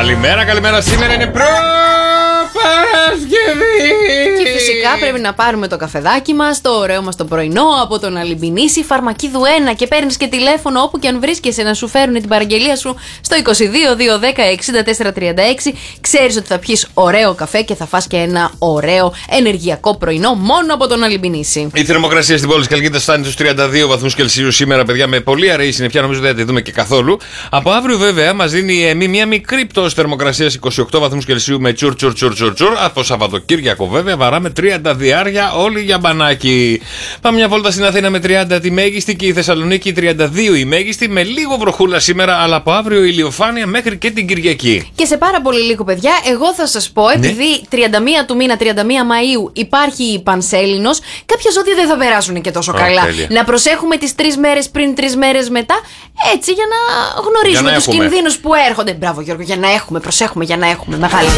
Καλημέρα. Σήμερα είναι Παρασκευή. Και φυσικά πρέπει να πάρουμε το καφεδάκι μας, το ωραίο μας το πρωινό από τον Αλυμπινίση Φαρμακίδου 1 και παίρνεις και τηλέφωνο όπου και αν βρίσκεσαι να σου φέρουν την παραγγελία σου στο 22-210-6436. Ξέρεις ότι θα πιεις ωραίο καφέ και θα φας και ένα ωραίο ενεργειακό πρωινό μόνο από τον Αλυμπινίση. Η θερμοκρασία στην πόλη της Καλκίδας φτάνει στους 32 βαθμούς Κελσίου σήμερα, παιδιά, με πολύ αραιή συννεφιά. Νομίζω δεν θα τη δούμε και καθόλου. Από αύριο, βέβαια, μας δίνει μια μικρή πτώση θερμοκρασίας 28 βαθμούς Κελσίου με τσουρ. Από Σαββατοκύριακο, βέβαια, βαράμε 30 διάρια όλοι για μπανάκι. Πάμε μια βόλτα στην Αθήνα με 30 τη μέγιστη και η Θεσσαλονίκη 32 η μέγιστη, με λίγο βροχούλα σήμερα, αλλά από αύριο ηλιοφάνεια μέχρι και την Κυριακή. Και σε πάρα πολύ λίγο, παιδιά, εγώ θα σας πω, επειδή 31 του μήνα, 31 Μαΐου, υπάρχει η Πανσέλινος, κάποια ζώδια δεν θα περάσουν και τόσο καλά. Τέλεια. Να προσέχουμε τις 3 μέρες πριν, 3 μέρες μετά, έτσι για να γνωρίζουμε τους κινδύνους που έρχονται. Μπράβο, Γιώργο, για να έχουμε, προσέχουμε για να έχουμε μεγάλη.